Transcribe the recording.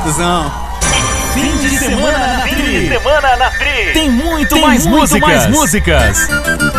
produção. Fim de semana na Tri. Semana na Tri. Tem muito mais músicas.